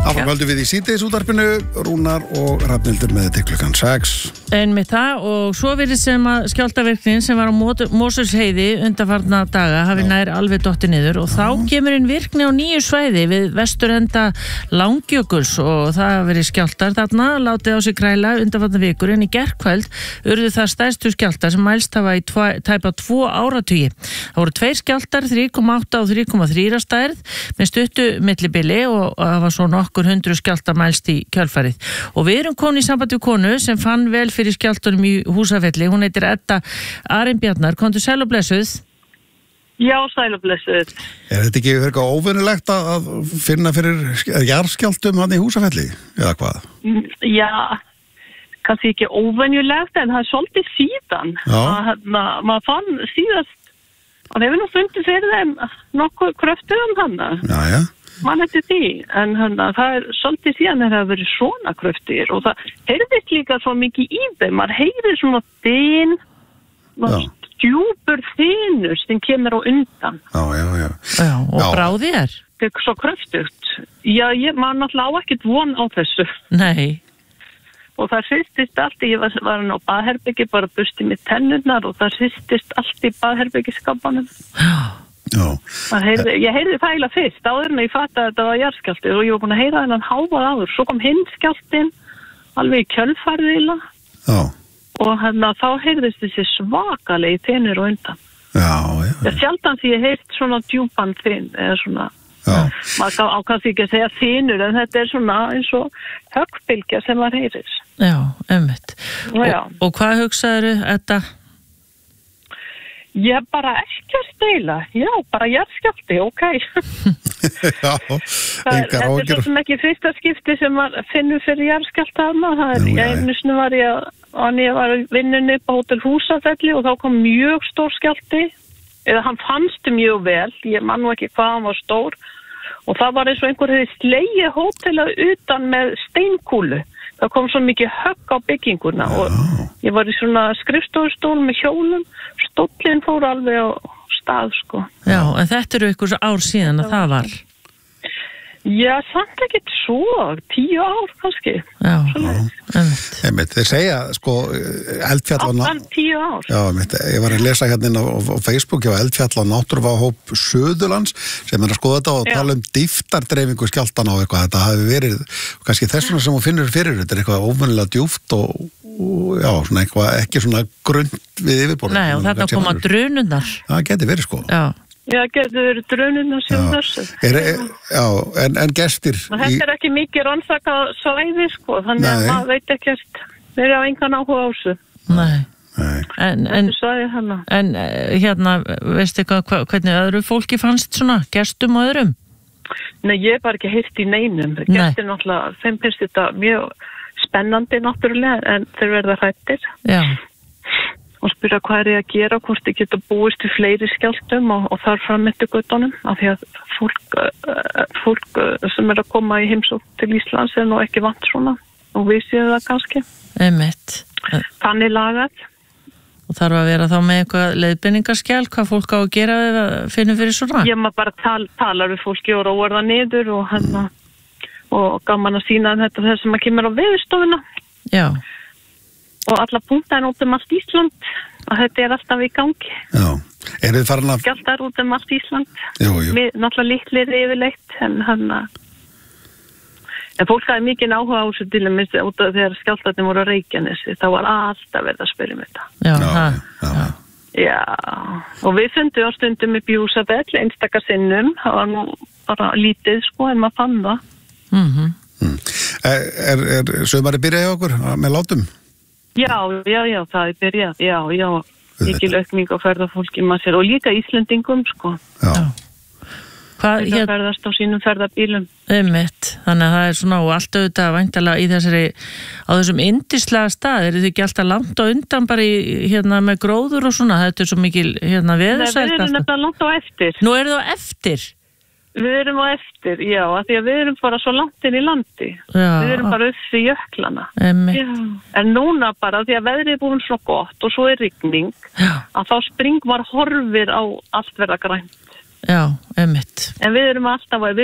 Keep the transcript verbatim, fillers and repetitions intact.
Áfram höldum við í síðdegisútvarpinu, Rúnar og Hrafnhildur með til klukkan sex. En með það og svo virðist sem að skjálftavirknin sem var á Mosfellsheiði undanfarna daga hafi nær alveg dottið niður og Já. Þá kemur inn virkni á nýju svæði við vesturenda Langjökuls og það hafi verið skjálftar þarna, látið á sig kræla undanfarna vikur en í gærkvöld urðu það stærstu skjálftar sem mælst hafa í tva, tæpa tvo áratugi. Það voru tveir skjálftar, þrjú komma átta og þrjú komma þrjú stærð með stuttu millibili og það var svo nokkur hundru skjálftar mælst í kjölfarið. Og við erum komin í sambandi við konu sem fann vel fyrir skjálftunum í Húsafelli. Hún heitir Edda Arinbjarnar. Komdu sæl og blessuð. Já, sæl og blessuð. Er þetta ekki eitthvað óvenjulegt að finna fyrir jarðskjálftum hann í Húsafelli? Eða hvað? Já, kannski ekki óvenjulegt en það er svolítið síðan. Að, maður fann síðast og hefur nú fundið fyrir þeim nokkuð kröftuð um hana. Já, já. Man eftir því, en hana, það er svolítið síðan þegar það hefur verið svona kröftir og það heyrðist líka svo mikið í þeim, maður heyrir svona þinn, djúpur þinur sem kemur á undan. Já, já, já. Já, og já. Bráði er? Það er svo kröftugt. Já, ég, maður náttúrulega á ekkert von á þessu. Nei. Og það sýstist allt, ég var, var á baðherbyggi, bara busti með tennurnar og það sýstist allt í baðherbyggiskapanum. Já. Já. Heyrði, ég heyrði það eiginlega fyrst áður en ég fatt að þetta var jarðskjálfti og ég var búin að heyra þennan hávað áður svo kom hinn skjálftin alveg í kjölfarið og hérna þá heyrðist þessi svakalegi þinur og undan já, já, já. Ég sjaldan því ég heyrt svona djúpan þinn eða svona maður á kannski ekki að segja þinur en þetta er svona eins og höggbylgja sem maður heyrir. Já, einmitt. Og, og hvað hugsaðu þetta? Ég bara ekki að steyla. Já, bara jarðskjálfti, ok. Já, engar áhyggjur. Þetta er svo ekki fyrsta skipti sem maður finnur fyrir jarðskjálfta hana. Það er, ég einu sinni var ég að ég var vinnunni på Hótel Húsafelli og þá kom mjög stór skjálfti. Eða hann fannst mjög vel, ég man nú ekki hvað hann var stór. Og það var eins og einhver hefði slegið hótelið utan með steinkúlu. Það kom svo mikið högg á bygginguna Já. Og ég var í svona skrifstofustól með hjólum, stóllinn fór alveg á stað, sko. Já, en þetta eru ykkur ár síðan að það var? Já, samt ekkert svo, tíu ár kannski. Já, einmitt. Þeir segja, sko, eldfjall á... Áttan, tíu ár. Já, einmitt, ég var að lesa hérna inn á, á Facebook, ég var eldfjall á náttúruvárhóp Suðurlands, sem er að skoða þetta og Já. Tala um dýftardreifingu skjálftana og eitthvað, þetta hafi verið, kannski þessuna sem hún finnur fyrir, þetta er eitthvað óvennilega djúpt og, og já, svona eitthvað, ekki svona grunnt við yfirborðið. Nei, og þarna koma drunurnar. Það geti verið, sko. Já. Já, getur verið drunurnar sem þessu. Er, já, en, en gestir... Þetta í... er ekki mikið rannsakað svæði, sko, þannig að maður veit ekkert, þeir eru á engan áhuga á þessu. Nei. Nei. En, en, en hérna, veistu hvað, hvernig öðru fólki fannst svona, gestum og öðrum? Nei, ég hef bara ekki heyrt í neinum. Gestir náttúrulega, þeim finnst þetta mjög spennandi náttúrulega, en þeir verða hrættir. Já. Og spyrja hvað er ég að gera, hvort ég geta búist til fleiri skjálftum og, og þar fram eftir göttunum, af því að fólk, fólk sem er að koma í heimsókn til Íslands er nú ekki vant svona og við séum það kannski. Einmitt. Þannig lagað. Og þarf að vera þá með eitthvað leiðbeiningaskjal, hvað fólk á að gera ef að finna fyrir svona? Ég maður bara tal, talar við fólki og róar það niður og, hana, og gaman að sína þetta þess að maður kemur á veðurstofuna. Já. Og alla punktar út um allt Ísland og þetta er alltaf í gangi. Já, er þið farin að... Skjálftar út um allt Ísland. Jú, jú. Við, náttúrulega litlir yfirleitt, en hann að... En fólk hafði mikið áhuga á þessu til að mista út af þegar skjálftarnir voru á Reykjanesi, þá var alltaf verið að spyrja um þetta. Já, já, það. Já. Já, og við fundum á stundum upp í Húsafell, einstakar sinnum, það var nú bara lítið, sko, en maður fann það. Mhm. Mm. Er, er, er sögumari byrjaði okkur með látum? Já, já, já, það er byrjað, já, já, mikil aukning á ferðafólki maður sér og líka Íslendingum, sko. Já. Hvað, það ferðast á sínum ferðabílum. Einmitt, þannig að það er svona og allt auðvitað væntanlega í þessari, á þessum yndislega stað, eru þið ekki alltaf langt og undan bara í, hérna, með gróður og svona, þetta er svo mikil, hérna, veðursælt. Við erum nefnilega langt á eftir. Nú eru það eftir? Við erum á eftir, já, af því að við erum bara svo langt inn í landi. Já. Við erum bara upp fyrir jöklana. Einmitt. En núna bara, því að veðrið er búin svo gott og svo er rigning, já. Að þá spring var horfir á allt verða grænt. Já, einmitt. En við erum alltaf að